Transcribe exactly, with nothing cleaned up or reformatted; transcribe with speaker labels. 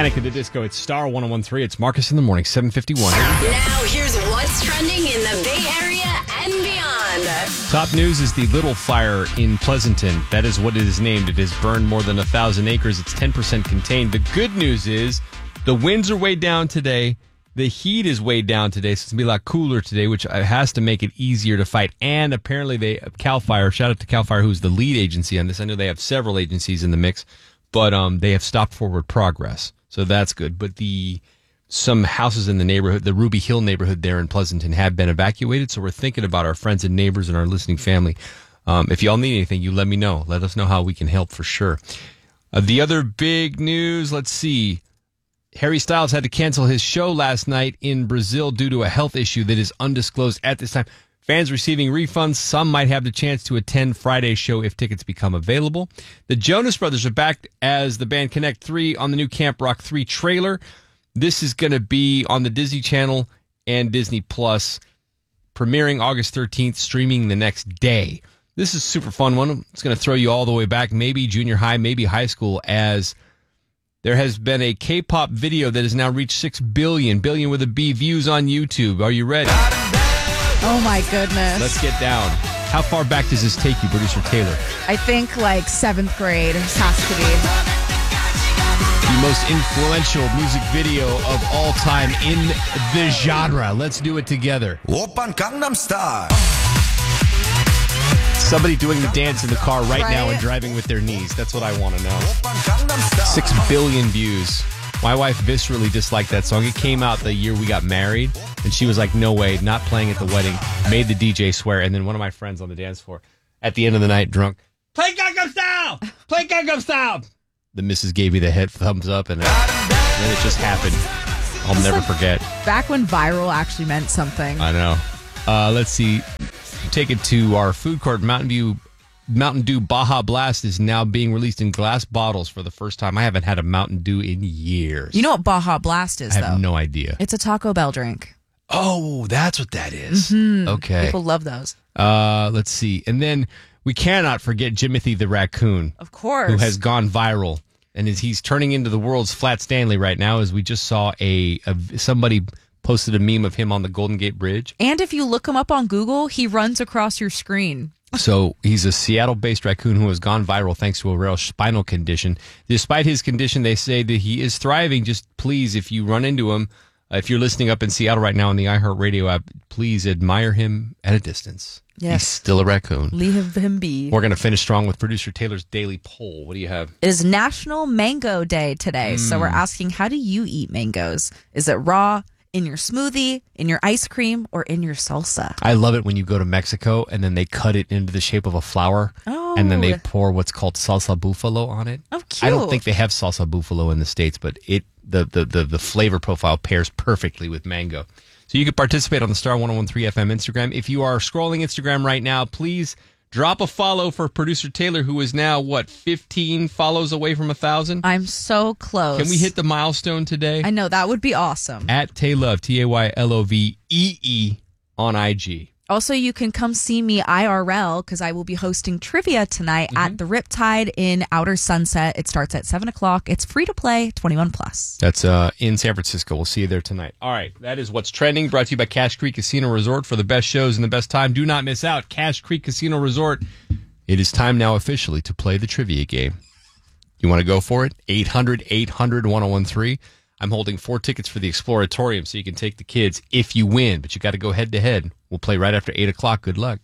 Speaker 1: Panic at the Disco. It's Star one oh one three. It's Marcus in the Morning, seven fifty-one.
Speaker 2: Now here's what's trending in the Bay Area and beyond.
Speaker 1: Top news is the Little Fire in Pleasanton. That is what it is named. It has burned more than one thousand acres. It's ten percent contained. The good news is the winds are way down today. The heat is way down today, so it's going to be a lot cooler today, which has to make it easier to fight. And apparently, they CAL FIRE, shout out to CAL FIRE, who's the lead agency on this. I know they have several agencies in the mix, but um, they have stopped forward progress, so that's good. But the some houses in the neighborhood, the Ruby Hill neighborhood there in Pleasanton, have been evacuated, so we're thinking about our friends and neighbors and our listening family. Um, if y'all need anything, you let me know. Let us know how we can help for sure. Uh, the other big news, let's see. Harry Styles had to cancel his show last night in Brazil due to a health issue that is undisclosed at this time. Fans receiving refunds. Some might have the chance to attend Friday's show if tickets become available. The Jonas Brothers are back as the band Connect three on the new Camp Rock three trailer. This is going to be on the Disney Channel and Disney Plus, premiering August thirteenth, streaming the next day. This is a super fun one. It's going to throw you all the way back, maybe junior high, maybe high school, as there has been a K-pop video that has now reached six billion, billion with a B, views on YouTube. Are you ready?
Speaker 3: Oh, my goodness.
Speaker 1: Let's get down. How far back does this take you, Producer Taylor?
Speaker 3: I think like seventh grade has to be.
Speaker 1: The most influential music video of all time in the genre. Let's do it together.
Speaker 4: Oppan Gangnam Style.
Speaker 1: Somebody doing the dance in the car right,
Speaker 3: Right.
Speaker 1: now and driving with their knees. That's what I want to know. Six billion views. My wife viscerally disliked that song. It came out the year we got married, and she was like, no way, not playing at the wedding. Made the D J swear, and then one of my friends on the dance floor, at the end of the night, drunk, play Gangnam Style! Play Gangnam Style! The missus gave me the head thumbs up, and then it just happened. I'll never
Speaker 3: like
Speaker 1: forget.
Speaker 3: Back when viral actually meant something.
Speaker 1: I know. Uh, let's see. Take it to our food court. Mountain View, Mountain Dew Baja Blast is now being released in glass bottles for the first time. I haven't had a Mountain Dew in years.
Speaker 3: You know what Baja Blast is,
Speaker 1: I
Speaker 3: though?
Speaker 1: have no idea.
Speaker 3: It's a Taco Bell drink.
Speaker 1: Oh, that's what that is.
Speaker 3: Mm-hmm.
Speaker 1: Okay.
Speaker 3: People love those.
Speaker 1: Uh, let's see. And then we cannot forget Jimothy the Raccoon,
Speaker 3: Of course.
Speaker 1: who has gone viral. And is he's turning into the world's Flat Stanley right now, as we just saw a, a somebody posted a meme of him on the Golden Gate Bridge.
Speaker 3: And if you look him up on Google, he runs across your screen.
Speaker 1: So he's a Seattle-based raccoon who has gone viral thanks to a rare spinal condition. Despite his condition, they say that he is thriving. Just please, if you run into him, uh, if you're listening up in Seattle right now on the iHeartRadio app, please admire him at a distance.
Speaker 3: Yes.
Speaker 1: He's still a raccoon.
Speaker 3: Leave him be.
Speaker 1: We're going to finish strong with Producer Taylor's Daily Poll. What do you have?
Speaker 3: It is National Mango Day today. So we're asking, how do you eat mangoes? Is it raw, in your smoothie, in your ice cream, or in your salsa?
Speaker 1: I love it when you go to Mexico and then they cut it into the shape of a flower.
Speaker 3: Oh.
Speaker 1: And then they pour what's called salsa buffalo on it.
Speaker 3: Oh, cute.
Speaker 1: I don't think they have salsa buffalo in the States, but it the, the, the, the flavor profile pairs perfectly with mango. So you can participate on the Star one oh one three F M Instagram. If you are scrolling Instagram right now, please drop a follow for Producer Taylor, who is now, what, fifteen follows away from one thousand?
Speaker 3: I'm so close.
Speaker 1: Can we hit the milestone today?
Speaker 3: I know, that would be awesome.
Speaker 1: At Taylove, T A Y L O V E E on I G.
Speaker 3: Also, you can come see me I R L because I will be hosting trivia tonight
Speaker 1: Mm-hmm.
Speaker 3: at the Riptide in Outer Sunset. It starts at seven o'clock. It's free to play, twenty-one plus.
Speaker 1: That's uh, in San Francisco. We'll see you there tonight. All right, that is what's trending. Brought to you by Cache Creek Casino Resort for the best shows and the best time. Do not miss out. Cache Creek Casino Resort. It is time now officially to play the trivia game. You want to go for it? eight hundred, eight hundred, ten thirteen. I'm holding four tickets for the Exploratorium so you can take the kids if you win, but you got to go head to head. We'll play right after eight o'clock. Good luck.